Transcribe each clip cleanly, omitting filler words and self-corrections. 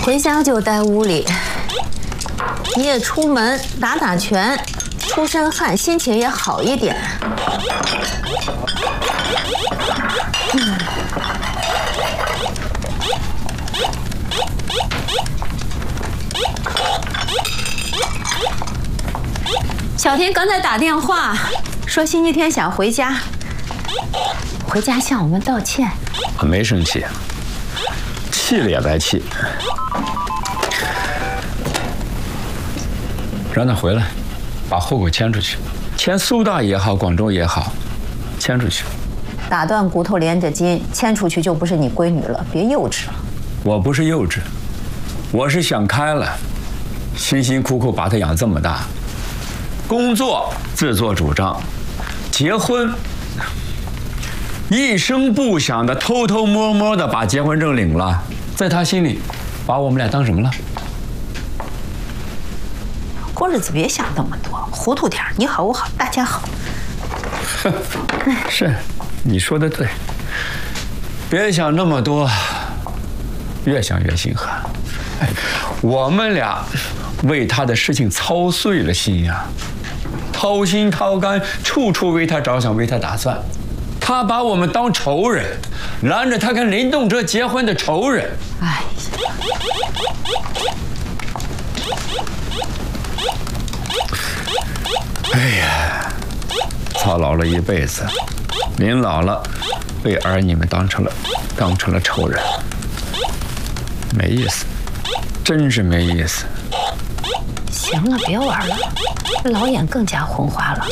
回家就待屋里，你也出门打打拳，出身汗，心情也好一点。小天刚才打电话说星期天想回家，回家向我们道歉。 我没生气，气了也白气。让他回来，把户口迁出去，迁苏大也好，广州也好，迁出去。 打断骨头连着筋，迁出去就不是你闺女了，别幼稚了。 我不是幼稚，我是想开了，辛辛苦苦把她养这么大，工作自作主张，结婚一声不响的偷偷摸摸的把结婚证领了，在他心里，把我们俩当什么了？ 过日子别想那么多，糊涂点，你好我好大家好。 是，你说的对，别想那么多，越想越心寒。哎，我们俩为他的事情操碎了心呀，掏心掏肝，处处为他着想，为他打算。他把我们当仇人，拦着他跟林动辄结婚的仇人。 哎呀，操劳了一辈子，临老了，被儿女们当成了仇人，没意思，真是没意思。 行了，别玩了，老眼更加昏花了。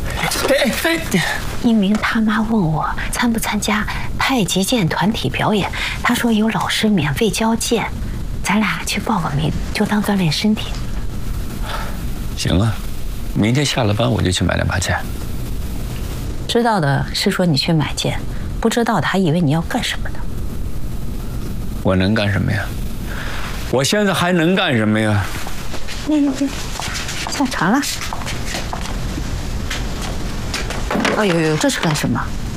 一鸣他妈问我参不参加太极剑团体表演，他说有老师免费教剑，咱俩去报个名，就当锻炼身体。 行啊，明天下了班我就去买2把剑。 知道的是说你去买剑，不知道的还以为你要干什么呢。 我能干什么呀？我现在还能干什么呀？ 下船了。哎呦呦，这是干什么？